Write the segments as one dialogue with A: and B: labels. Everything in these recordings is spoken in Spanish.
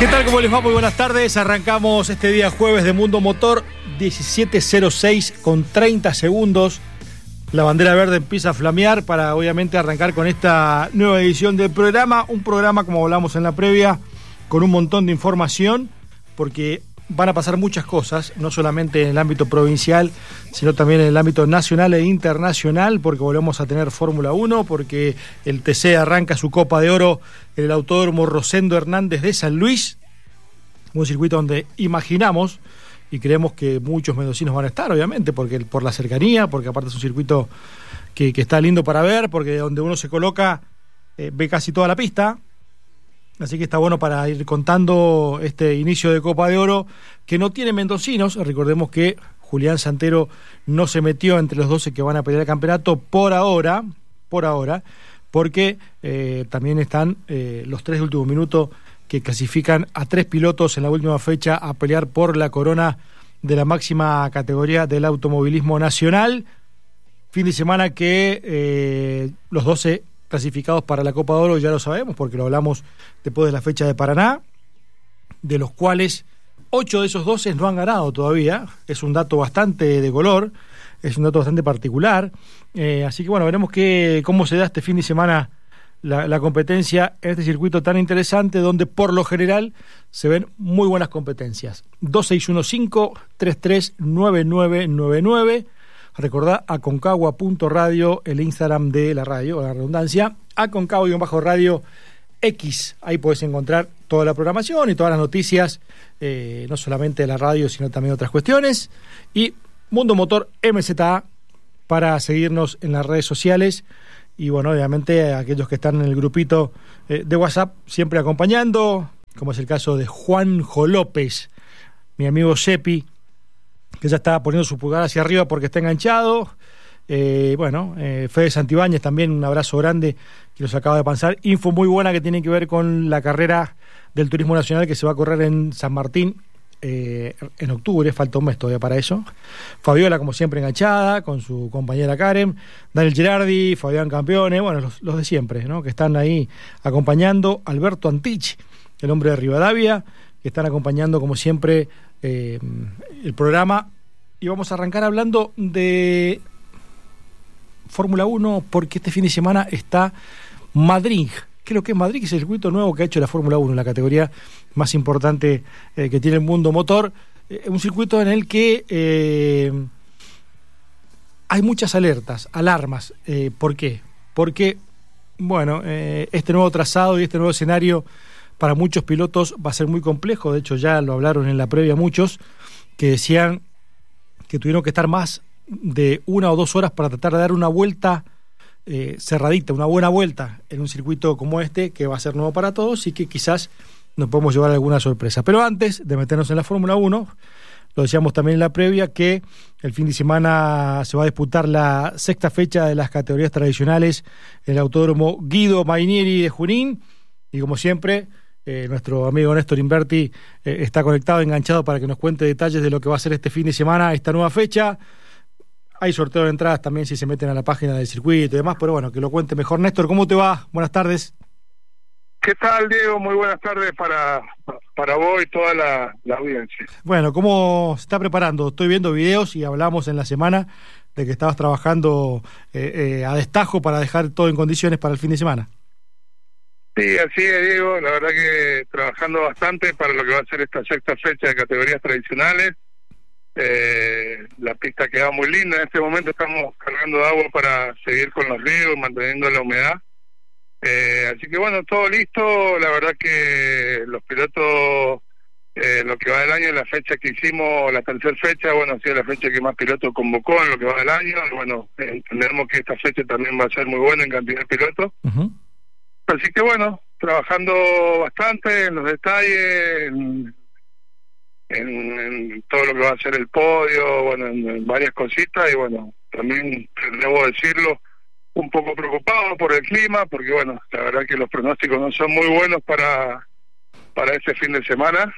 A: ¿Qué tal? ¿Cómo les va? Muy buenas tardes. Arrancamos este día jueves de Mundo Motor, 17:06 con 30 segundos. La bandera verde empieza a flamear para obviamente arrancar con esta nueva edición del programa. Un programa, como hablamos en la previa, con un montón de información, porque van a pasar muchas cosas, no solamente en el ámbito provincial, sino también en el ámbito nacional e internacional, porque volvemos a tener Fórmula 1, porque el TC arranca su Copa de Oro en el Autódromo Rosendo Hernández de San Luis, un circuito donde imaginamos y creemos que muchos mendocinos van a estar, obviamente, porque por la cercanía, porque aparte es un circuito que está lindo para ver, porque donde uno se coloca ve casi toda la pista. Así que está bueno para ir contando este inicio de Copa de Oro, que no tiene mendocinos. Recordemos que Julián Santero no se metió entre los 12 que van a pelear el campeonato por ahora, porque también están los 3 de último minuto que clasifican a 3 pilotos en la última fecha a pelear por la corona de la máxima categoría del automovilismo nacional. Fin de semana que los 12 clasificados para la Copa de Oro ya lo sabemos, porque lo hablamos después de la fecha de Paraná, de los cuales 8 de esos 12 no han ganado todavía. Es un dato bastante de color, es un dato bastante particular. Así que bueno, veremos cómo se da este fin de semana la competencia en este circuito tan interesante, donde por lo general se ven muy buenas competencias. 2615-339999. Recordá aconcagua.radio, el Instagram de la radio, la redundancia, aconcagua-radio X. Ahí podés encontrar toda la programación y todas las noticias, no solamente de la radio, sino también otras cuestiones. Y Mundo Motor MZA para seguirnos en las redes sociales. Y bueno, obviamente aquellos que están en el grupito de WhatsApp siempre acompañando, como es el caso de Juanjo López, mi amigo Sepi, que ya está poniendo su pulgar hacia arriba porque está enganchado. Fede Santibáñez también, un abrazo grande, que nos acaba de pasar info muy buena que tiene que ver con la carrera del Turismo Nacional que se va a correr en San Martín en octubre, falta un mes todavía para eso. Fabiola, como siempre, enganchada con su compañera Karen, Daniel Gerardi, Fabián Campeone, bueno, los de siempre, ¿no?, que están ahí acompañando. Alberto Antich, el hombre de Rivadavia, que están acompañando como siempre el programa. Y vamos a arrancar hablando de Fórmula 1, porque este fin de semana está Madrid. Creo que es Madrid, que es el circuito nuevo que ha hecho la Fórmula 1, la categoría más importante que tiene el mundo motor. Un circuito en el que hay muchas alarmas. ¿Por qué? Porque, bueno, este nuevo trazado y este nuevo escenario para muchos pilotos va a ser muy complejo. De hecho, ya lo hablaron en la previa muchos, que decían que tuvieron que estar más de 1 o 2 horas para tratar de dar una vuelta cerradita, una buena vuelta en un circuito como este, que va a ser nuevo para todos y que quizás nos podemos llevar alguna sorpresa. Pero antes de meternos en la Fórmula 1, lo decíamos también en la previa, que el fin de semana se va a disputar la 6ª fecha de las categorías tradicionales en el Autódromo Guido Mainieri de Junín, y como siempre nuestro amigo Néstor Inverti está conectado, enganchado, para que nos cuente detalles de lo que va a ser este fin de semana, esta nueva fecha. Hay sorteo de entradas también si se meten a la página del circuito y demás, pero bueno, que lo cuente mejor. Néstor, ¿cómo te va? Buenas tardes.
B: ¿Qué tal, Diego? Muy buenas tardes para vos y toda la audiencia.
A: Bueno, ¿cómo se está preparando? Estoy viendo videos y hablamos en la semana de que estabas trabajando a destajo para dejar todo en condiciones para el fin de semana.
B: Sí, así es, Diego. La verdad que trabajando bastante para lo que va a ser esta 6ª fecha de categorías tradicionales. La pista queda muy linda. En este momento estamos cargando agua para seguir con los ríos, manteniendo la humedad. Así que bueno, todo listo. La verdad que los pilotos, lo que va del año, la fecha que hicimos, la 3ª fecha, bueno, ha sido la fecha que más pilotos convocó en lo que va del año. Bueno, entendemos que esta fecha también va a ser muy buena en cantidad de pilotos. Uh-huh. Así que bueno, trabajando bastante en los detalles, en todo lo que va a ser el podio, bueno, en varias cositas. Y bueno, también debo decirlo, un poco preocupado por el clima, porque bueno, la verdad que los pronósticos no son muy buenos para este fin de semana.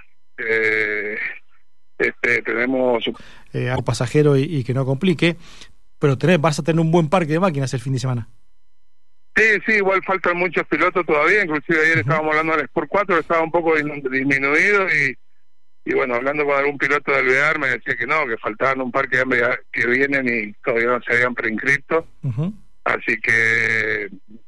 B: Tenemos
A: algo pasajero y que no complique, pero vas a tener un buen parque de máquinas el fin de semana.
B: Sí, igual faltan muchos pilotos todavía, inclusive ayer estábamos hablando del Sport 4, estaba un poco disminuido y bueno, hablando con algún piloto del VEAR me decía que no, que faltaban un par que vienen y todavía no se habían preinscrito. Así que